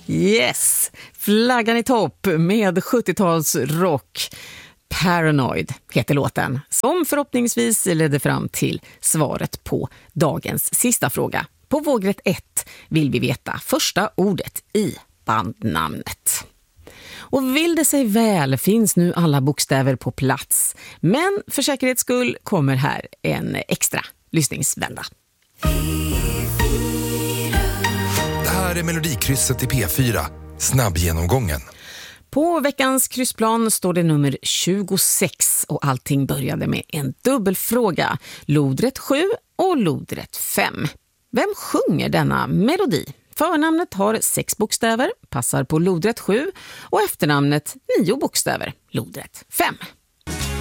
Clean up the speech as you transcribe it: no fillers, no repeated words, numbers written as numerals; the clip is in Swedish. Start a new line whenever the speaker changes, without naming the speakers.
Yes, flaggan i topp med 70-talsrock. Paranoid heter låten, som förhoppningsvis ledde fram till svaret på dagens sista fråga. På vågrätt 1 vill vi veta första ordet i bandnamnet. Och vill det sig väl finns nu alla bokstäver på plats. Men för säkerhets skull kommer här en extra lyssningsvända.
Det här är Melodikrysset i P4, snabbgenomgången.
På veckans kryssplan står det nummer 26 och allting började med en dubbelfråga. Lodrätt 7 och lodrätt 5. Vem sjunger denna melodi? Förnamnet har 6 bokstäver, passar på lodrätt 7 och efternamnet 9 bokstäver, lodrätt 5.